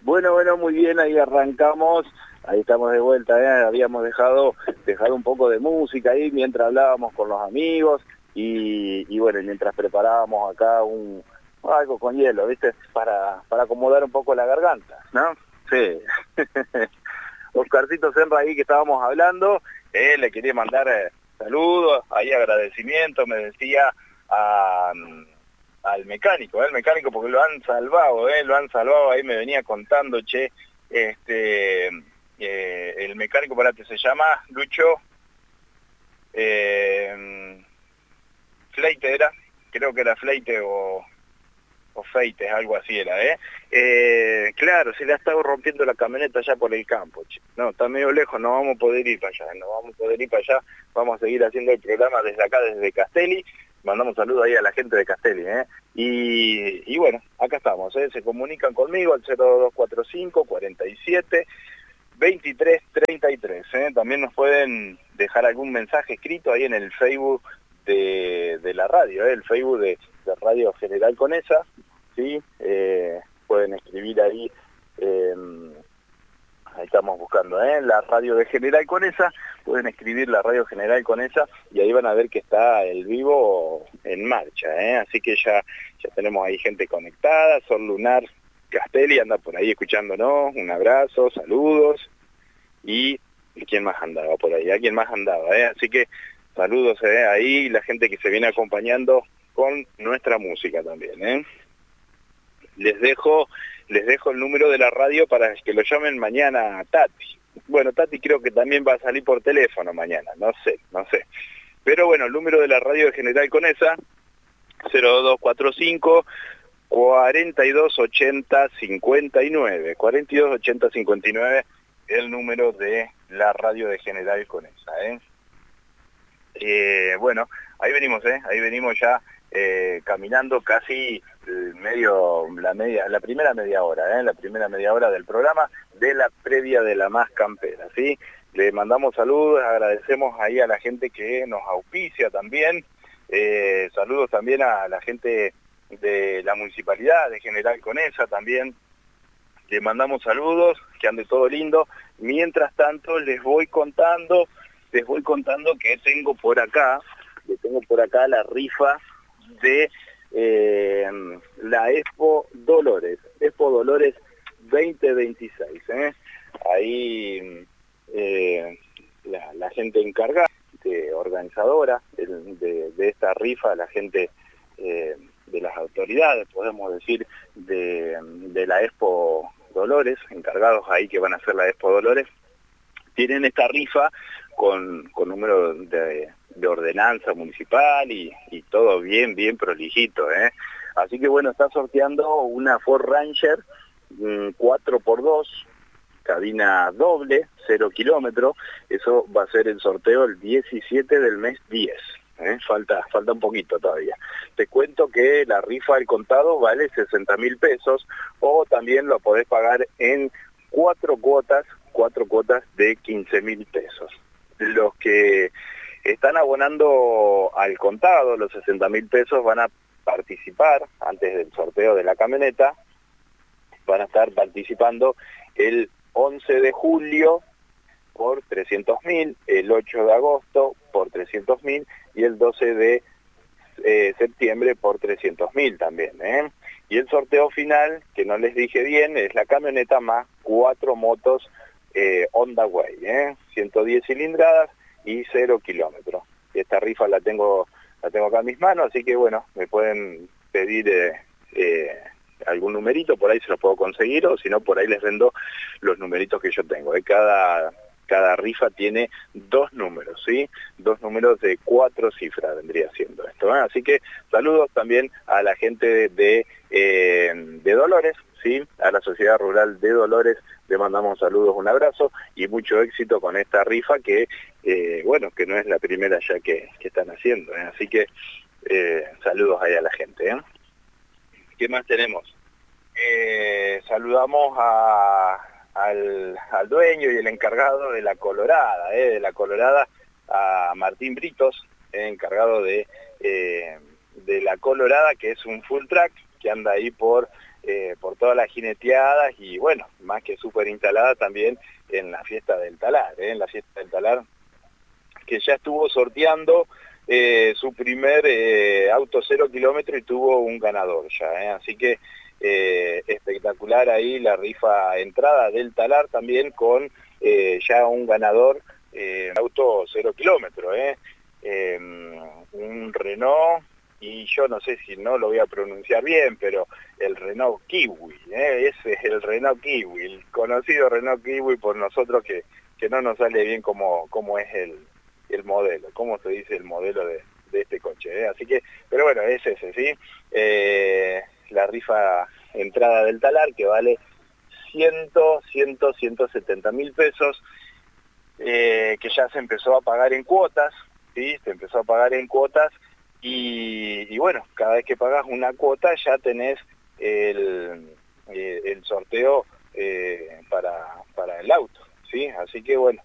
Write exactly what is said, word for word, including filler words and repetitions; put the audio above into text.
Bueno, bueno, muy bien, ahí arrancamos, ahí estamos de vuelta, ¿eh? Habíamos dejado, dejado un poco de música ahí mientras hablábamos con los amigos y, y bueno, mientras preparábamos acá un algo con hielo, ¿viste? Para, para acomodar un poco la garganta, ¿no? Sí. Oscarcito Senra ahí que estábamos hablando, eh, le quería mandar eh, saludos, ahí agradecimiento, me decía a... al mecánico, ¿eh? El mecánico porque lo han salvado, ¿eh? Lo han salvado, ahí me venía contando, che, este, eh, el mecánico, para que se llama Lucho, eh, Fleite era, creo que era Fleite o, o Feite, algo así era, ¿eh? Eh, claro, se le ha estado rompiendo la camioneta allá por el campo, che. No, está medio lejos, no vamos a poder ir para allá, no vamos a poder ir para allá, vamos a seguir haciendo el programa desde acá, desde Castelli. Mandamos saludos ahí a la gente de Castelli, ¿eh? Y, y bueno, acá estamos, ¿eh? Se comunican conmigo al cero dos cuatro cinco, cuarenta y siete, veintitrés treinta y tres, ¿eh? También nos pueden dejar algún mensaje escrito ahí en el Facebook de, de la radio, ¿eh? El Facebook de, de Radio General Conesa, ¿sí? Eh, pueden escribir ahí, eh, ahí estamos buscando, ¿eh? La radio de General Conesa, pueden escribir la radio General Conesa y ahí van a ver que está el vivo en marcha, ¿eh? Así que ya, ya tenemos ahí gente conectada. Sol Lunar Castelli anda por ahí escuchándonos, un abrazo, saludos, y ¿quién más andaba por ahí? ¿A quién más andaba? ¿eh? Así que saludos ¿eh? ahí, la gente que se viene acompañando con nuestra música también, ¿eh? Les dejo, les dejo el número de la radio para que lo llamen mañana a Tati. Bueno, Tati creo que también va a salir por teléfono mañana, no sé, no sé. Pero bueno, el número de la radio de General Conesa, cero dos cuatro cinco, cuarenta y dos ochenta cincuenta y nueve. cuarenta y dos ochenta cincuenta y nueve, el número de la radio de General Conesa, ¿eh? Eh, bueno, ahí venimos, ¿eh? Ahí venimos ya eh, caminando casi el medio, la media, la primera media hora, ¿eh? La primera media hora del programa de la previa de la Más Campera, ¿sí? Le mandamos saludos, agradecemos ahí a la gente que nos auspicia también, eh, saludos también a la gente de la Municipalidad de General Conesa también, le mandamos saludos, que ande todo lindo. Mientras tanto les voy contando, les voy contando que tengo por acá, que tengo por acá la rifa de eh, la Expo Dolores, Expo Dolores veinte veintiséis, ¿eh? Ahí eh, la, la gente encargada, de, organizadora de, de, de esta rifa, la gente eh, de las autoridades, podemos decir, de, de la Expo Dolores, encargados ahí que van a hacer la Expo Dolores, tienen esta rifa con, con número de, de ordenanza municipal y, y todo bien, bien prolijito, ¿eh? Así que bueno, está sorteando una Ford Ranger cuatro por dos, cabina doble, cero kilómetros. Eso va a ser el sorteo el diecisiete del mes diez. ¿eh? Falta, falta un poquito todavía. Te cuento que la rifa al contado vale sesenta mil pesos, o también lo podés pagar en cuatro cuotas, cuatro cuotas de quince mil pesos. Los que están abonando al contado, los sesenta mil pesos, van a participar antes del sorteo de la camioneta, van a estar participando el once de julio por trescientos mil, el ocho de agosto por trescientos mil y el doce de eh, septiembre por trescientos mil también, ¿eh? Y el sorteo final, que no les dije bien, es la camioneta más cuatro motos eh, Honda Way, ¿eh? ciento diez cilindradas y cero kilómetros. Esta rifa la tengo, la tengo acá en mis manos, así que bueno, me pueden pedir eh, eh, algún numerito, por ahí se los puedo conseguir, o si no, por ahí les vendo los numeritos que yo tengo. ¿eh? Cada, cada rifa tiene dos números, ¿sí? Dos números de cuatro cifras vendría siendo esto. ¿eh? Así que saludos también a la gente de, eh, de Dolores, ¿sí? A la Sociedad Rural de Dolores le mandamos saludos, un abrazo y mucho éxito con esta rifa que, eh, bueno, que no es la primera ya que, que están haciendo. ¿eh? Así que eh, saludos ahí a la gente. ¿eh? ¿Qué más tenemos? Eh, saludamos a, al, al dueño y el encargado de la Colorada, eh, de la Colorada, a Martín Britos, eh, encargado de, eh, de la Colorada, que es un full track que anda ahí por eh, por todas las jineteadas y bueno, más que súper instalada también en la fiesta del Talar, ¿eh? En la fiesta del Talar, que ya estuvo sorteando eh, su primer eh, auto cero kilómetro y tuvo un ganador ya, ¿eh? Así que eh, espectacular ahí la rifa entrada del Talar también con eh, ya un ganador eh, auto cero kilómetro, ¿eh? Eh, un Renault, y yo no sé si no lo voy a pronunciar bien, pero el Renault Kiwi, ¿eh? Ese es el Renault Kiwi, el conocido Renault Kiwi por nosotros que, que no nos sale bien cómo, cómo es el, el modelo, cómo se dice el modelo de, de este coche, ¿eh? Así que, pero bueno, es ese, ¿sí? Eh, la rifa entrada del Talar que vale cien, cien, ciento setenta mil pesos, eh, que ya se empezó a pagar en cuotas, ¿sí? Se empezó a pagar en cuotas y, y bueno, cada vez que pagas una cuota ya tenés el, eh, el sorteo eh, para, para el auto, ¿sí? Así que bueno,